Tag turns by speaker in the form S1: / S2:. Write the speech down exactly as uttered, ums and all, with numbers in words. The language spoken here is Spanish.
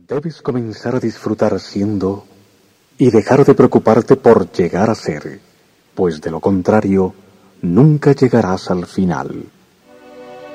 S1: Debes comenzar a disfrutar siendo y dejar de preocuparte por llegar a ser, pues de lo contrario, nunca llegarás al final.